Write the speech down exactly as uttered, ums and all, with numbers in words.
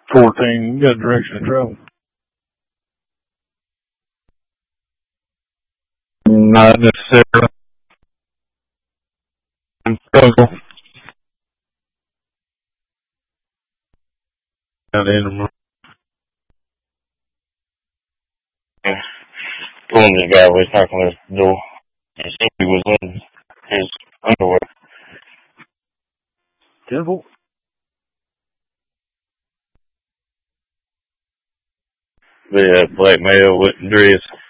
fourteen, you got direction of travel? Not necessarily. Struggle. Not anymore. Yeah. When this guy was knocking on his door, he said he was in his underwear. Temple? The uh, black male with dress.